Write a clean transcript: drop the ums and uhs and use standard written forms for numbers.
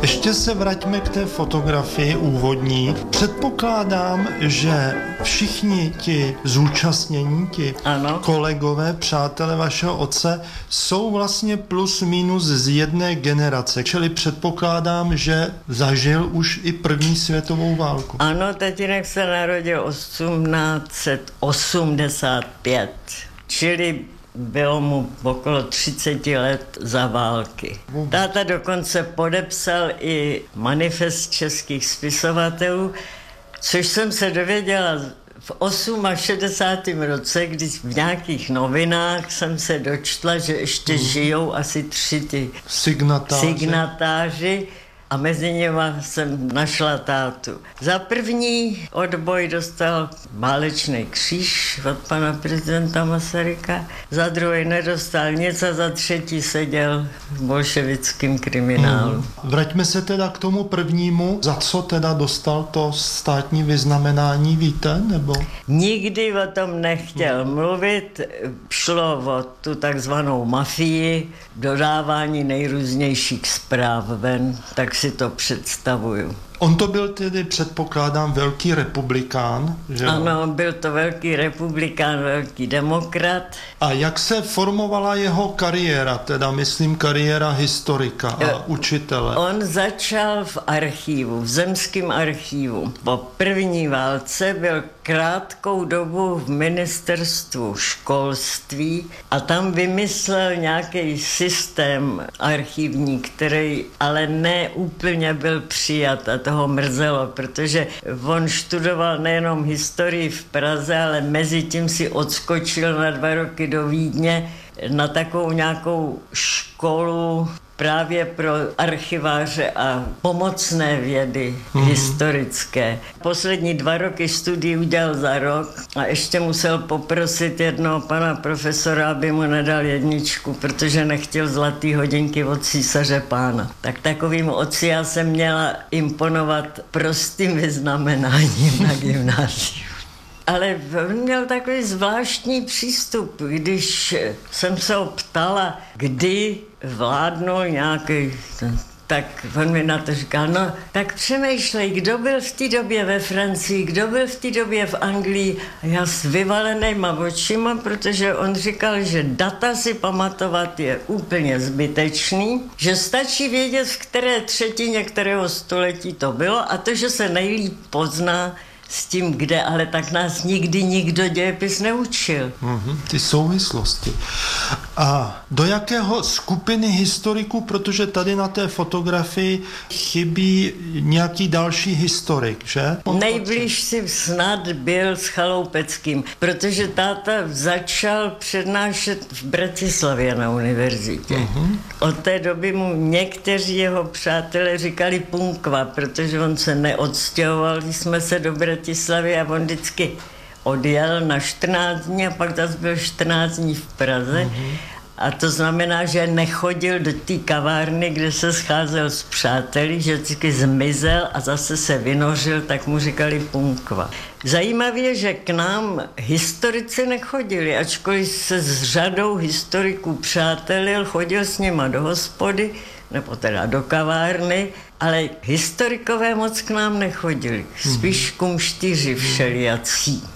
Ještě se vraťme k té fotografii úvodní. Předpokládám, že všichni ti zúčastnění, kolegové, přátelé vašeho otce, jsou vlastně plus minus z jedné generace. Čili předpokládám, že zažil už i první světovou válku. Ano, tatínek se narodil 1885, čili bylo mu okolo 30 let za války. Táta dokonce podepsal i manifest českých spisovatelů, což jsem se dověděla v 68. roce, když v nějakých novinách jsem se dočtla, že ještě žijou asi 3 ty signatáři. A mezi nimi jsem našla tátu. Za první odboj dostal válečný kříž od pana prezidenta Masaryka, za druhý nedostal nic a za třetí seděl v bolševickém kriminálu. Vraťme se teda k tomu prvnímu. Za co teda dostal to státní vyznamenání, víte? Nebo? Nikdy o tom nechtěl mluvit. Šlo o tu takzvanou mafii, dodávání nejrůznějších zpráv ven, tak si to představuju. On to byl tedy, předpokládám, velký republikán, že? Ano, byl to velký republikán, velký demokrat. A jak se formovala jeho kariéra, teda myslím kariéra historika a učitele? On začal v archivu, v zemském archivu. Po první válce byl krátkou dobu v ministerstvu školství a tam vymyslel nějaký systém archivní, který ale ne úplně byl přijat a toho mrzelo, protože on študoval nejenom historii v Praze, ale mezi tím si odskočil na 2 roky do Vídně na takovou nějakou školu právě pro archiváře a pomocné vědy historické. Poslední 2 roky studií udělal za rok a ještě musel poprosit jednoho pana profesora, aby mu nedal 1, protože nechtěl zlatý hodinky od císaře pána. Tak takovým otci já jsem měla imponovat prostým vyznamenáním na gymnáziu. Ale on měl takový zvláštní přístup, když jsem se ho ptala, kdy vládnul nějaký, tak on mi na to říkal, no tak přemýšlej, kdo byl v té době ve Francii, kdo byl v té době v Anglii. A já s vyvalenýma očima, protože on říkal, že data si pamatovat je úplně zbytečný, že stačí vědět, v které třetině kterého století to bylo a to, že se nejlíp pozná s tím, kde, ale tak nás nikdy nikdo dějepis neučil. Ty souvislosti. A do jakého skupiny historiků, protože tady na té fotografii chybí nějaký další historik, že? Nejblíž si snad byl s Chaloupeckým, protože táta začal přednášet v Bratislavě na univerzitě. Od té doby mu někteří jeho přátelé říkali Punkva, protože on se neodstěhoval, když jsme se do Bratislavy a on vždycky odjel na 14 dní a pak zase byl 14 dní v Praze. A to znamená, že nechodil do té kavárny, kde se scházel s přáteli, že vždycky zmizel a zase se vynořil, tak mu říkali Punkva. Zajímavé je, že k nám historici nechodili, ačkoliv se s řadou historiků přátelil, chodil s nima do hospody, nebo teda do kavárny, ale historikové moc k nám nechodili, spíš kumštyři všelijací.